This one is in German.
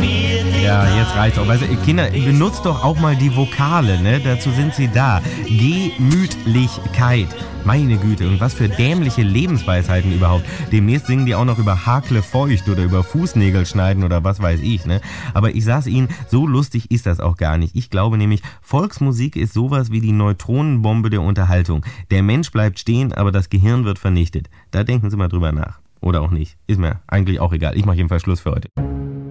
Ja, jetzt reicht's auch. Weißt du, Kinder, benutzt doch auch mal die Vokale, ne? Dazu sind sie da. Gemütlichkeit. Meine Güte, und was für dämliche Lebensweisheiten überhaupt. Demnächst singen die auch noch über Hakle feucht oder über Fußnägel schneiden oder was weiß ich, ne? Aber ich sag's Ihnen, so lustig ist das auch gar nicht. Ich glaube nämlich, Volksmusik ist sowas wie die Neutronenbombe der Unterhaltung. Der Mensch bleibt stehen, aber das Gehirn wird vernichtet. Da denken Sie mal drüber nach. Oder auch nicht. Ist mir eigentlich auch egal. Ich mache jedenfalls Schluss für heute.